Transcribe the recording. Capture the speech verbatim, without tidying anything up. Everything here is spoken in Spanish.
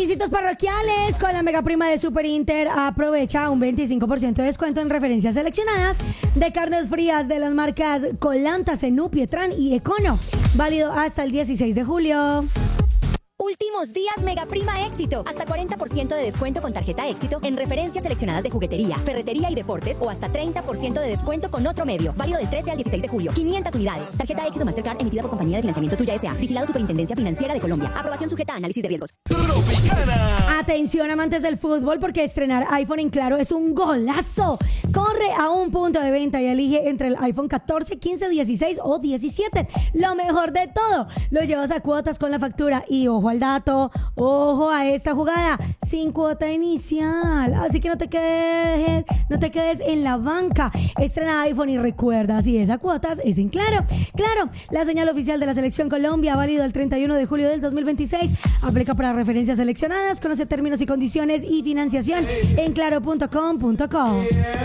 Requisitos parroquiales. Con la mega prima de Super Inter aprovecha un veinticinco por ciento de descuento en referencias seleccionadas de carnes frías de las marcas Colanta, Zenú, Pietran y Econo. Válido hasta el dieciséis de julio. Últimos días Mega Prima Éxito. Hasta cuarenta por ciento de descuento con tarjeta Éxito en referencias seleccionadas de juguetería, ferretería y deportes o hasta treinta por ciento de descuento con otro medio. Válido del trece al dieciséis de julio. quinientas unidades. Tarjeta Éxito Mastercard emitida por Compañía de Financiamiento Tuya S A. Vigilado Superintendencia Financiera de Colombia. Aprobación sujeta a análisis de riesgos. Tropicana. Atención, amantes del fútbol, porque estrenar iPhone en Claro es un golazo. Corre a un punto de venta y elige entre el iPhone catorce, quince, dieciséis o diecisiete. Lo mejor de todo, lo llevas a cuotas con la factura y ojo al dato, ojo a esta jugada, sin cuota inicial. Así que no te quedes, no te quedes en la banca. Estrena iPhone y recuerda, si es a cuotas, es en Claro. Claro, la señal oficial de la Selección Colombia, válido el treinta y uno de julio del dos mil veintiséis. Aplica para referencias seleccionadas. Conoce términos y condiciones y financiación en claro punto com punto co.